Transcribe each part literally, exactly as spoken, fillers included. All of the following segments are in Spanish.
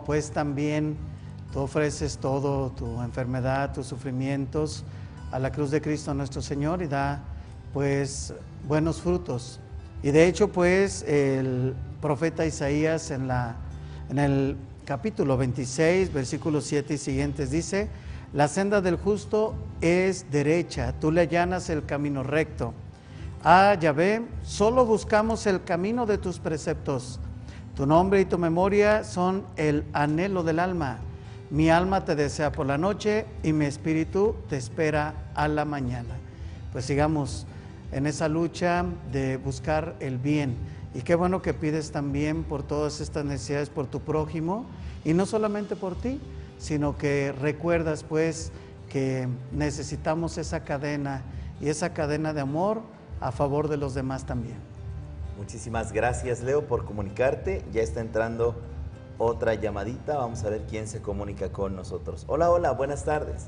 pues también tú ofreces todo, tu enfermedad, tus sufrimientos a la cruz de Cristo nuestro Señor y da pues buenos frutos. Y de hecho pues el profeta Isaías en, la, en el capítulo veintiséis, versículos siete y siguientes dice: la senda del justo es derecha, tú le allanas el camino recto. Ah, Yahvé, solo buscamos el camino de tus preceptos. Tu nombre y tu memoria son el anhelo del alma. Mi alma te desea por la noche y mi espíritu te espera a la mañana. Pues sigamos en esa lucha de buscar el bien. Y qué bueno que pides también por todas estas necesidades, por tu prójimo, y no solamente por ti, sino que recuerdas pues que necesitamos esa cadena y esa cadena de amor a favor de los demás también. Muchísimas gracias, Leo, por comunicarte. Ya está entrando otra llamadita. Vamos a ver quién se comunica con nosotros. Hola, hola, buenas tardes.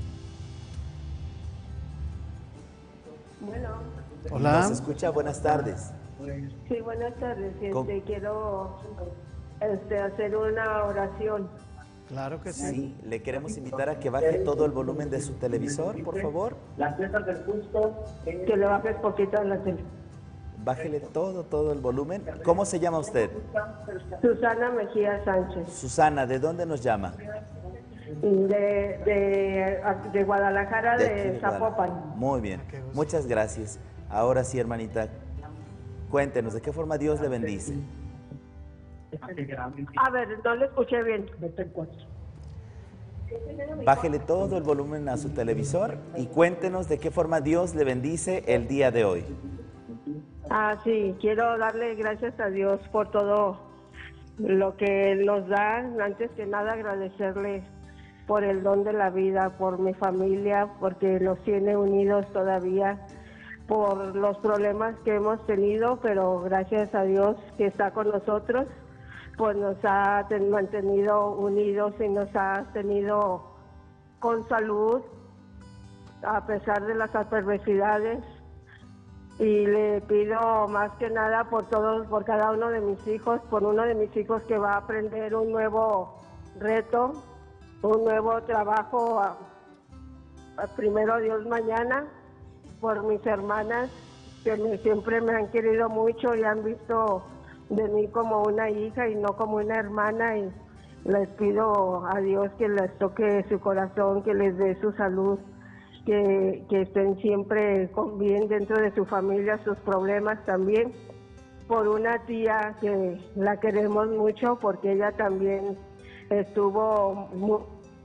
Bueno. Hola. ¿Nos escucha? Buenas tardes. Sí, buenas tardes. ¿Cómo? Este, quiero este, hacer una oración. Claro que sí. Sí, le queremos invitar a que baje todo el volumen de su televisor, por favor. Las piezas del justo. Que le bajes poquito a la tele. Bájele todo, todo el volumen. ¿Cómo se llama usted? Susana Mejía Sánchez. Susana, ¿de dónde nos llama? De, de, de Guadalajara, de, aquí de de Guadalajara. Zapopan. Muy bien, muchas gracias. Ahora sí, hermanita, cuéntenos, ¿de qué forma Dios le bendice? A ver, no le escuché bien. Bájele todo el volumen a su televisor y cuéntenos de qué forma Dios le bendice el día de hoy. Ah, sí, quiero darle gracias a Dios por todo lo que nos da. Antes que nada agradecerle por el don de la vida, por mi familia, porque nos tiene unidos todavía, por los problemas que hemos tenido, pero gracias a Dios que está con nosotros, pues nos ha ten- mantenido unidos y nos ha tenido con salud a pesar de las adversidades. Y le pido más que nada por todos, por cada uno de mis hijos, por uno de mis hijos que va a aprender un nuevo reto, un nuevo trabajo, a, a primero Dios mañana, por mis hermanas que me, siempre me han querido mucho y han visto de mí como una hija y no como una hermana, y les pido a Dios que les toque su corazón, que les dé su salud. Que, que estén siempre con bien dentro de su familia, sus problemas también. Por una tía que la queremos mucho porque ella también estuvo muy...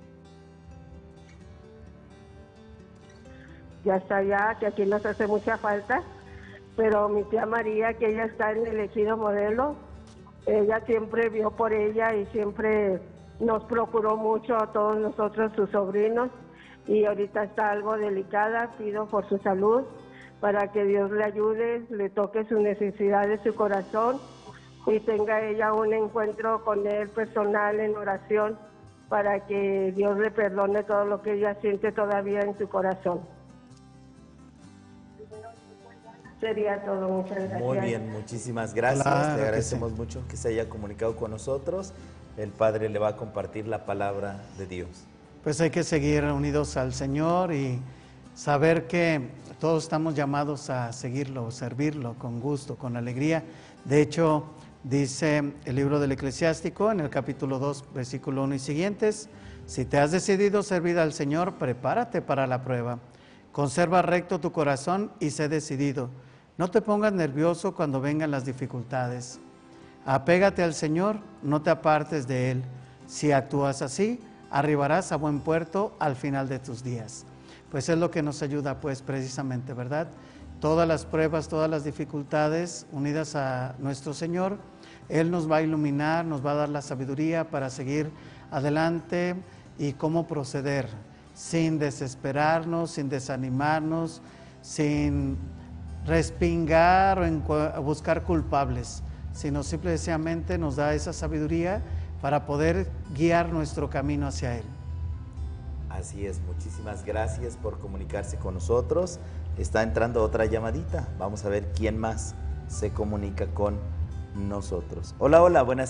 ya está allá, que aquí nos hace mucha falta, pero mi tía María, que ella está en el Ejido Modelo, ella siempre vio por ella y siempre nos procuró mucho a todos nosotros, sus sobrinos, y ahorita está algo delicada. Pido por su salud, para que Dios le ayude, le toque su necesidad de su corazón y tenga ella un encuentro con él personal en oración, para que Dios le perdone todo lo que ella siente todavía en su corazón. Sería todo, muchas gracias. Muy bien, muchísimas gracias. Claro Le que agradecemos sí. mucho que se haya comunicado con nosotros. El Padre le va a compartir la palabra de Dios. Pues hay que seguir unidos al Señor y saber que todos estamos llamados a seguirlo, servirlo con gusto, con alegría. De hecho, dice el libro del Eclesiástico en el capítulo dos, versículo uno y siguientes: si te has decidido servir al Señor, prepárate para la prueba. Conserva recto tu corazón y sé decidido. No te pongas nervioso cuando vengan las dificultades. Apégate al Señor, no te apartes de Él. Si actúas así, arribarás a buen puerto al final de tus días. Pues es lo que nos ayuda, pues, precisamente, ¿verdad? Todas las pruebas, todas las dificultades unidas a nuestro Señor, Él nos va a iluminar, nos va a dar la sabiduría para seguir adelante y cómo proceder, sin desesperarnos, sin desanimarnos, sin respingar o encu- buscar culpables, sino simple y sencillamente nos da esa sabiduría para poder guiar nuestro camino hacia Él. Así es, muchísimas gracias por comunicarse con nosotros. Está entrando otra llamadita. Vamos a ver quién más se comunica con nosotros. Hola, hola, buenas